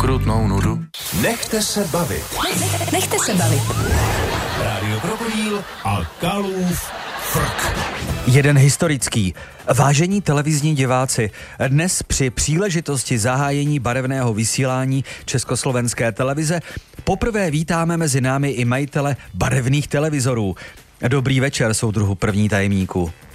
ukrutnou nudu. Nechte se bavit. Nechte se bavit. Rádio Krokodýl a Kalův frk. Jeden historický. Vážení televizní diváci, dnes při příležitosti zahájení barevného vysílání Československé televize poprvé vítáme mezi námi i majitele barevných televizorů. Dobrý večer, soudruhu první tajemníku.